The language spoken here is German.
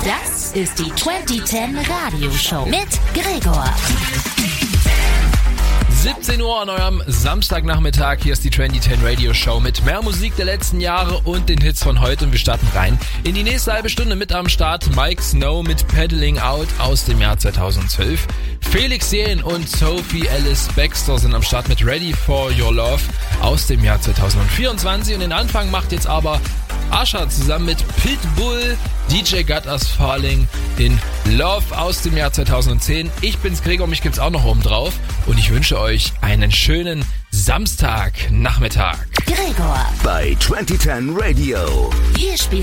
Das ist die 2010 Radioshow mit Gregor. 17 Uhr an eurem Samstagnachmittag. Hier ist die 2010 Radio Show mit mehr Musik der letzten Jahre und den Hits von heute. Und wir starten rein in die nächste halbe Stunde. Mit am Start Mike Snow mit Paddling Out aus dem Jahr 2012. Felix Jähn und Sophie Ellis Baxter sind am Start mit Ready for Your Love aus dem Jahr 2024. Und den Anfang macht jetzt aber Asha zusammen mit Pitbull, DJ Got Us Falling in Love aus dem Jahr 2010. Ich bin's Gregor, mich gibt's auch noch oben drauf und ich wünsche euch einen schönen Samstagnachmittag. Gregor bei 2010 Radio. Wir spielen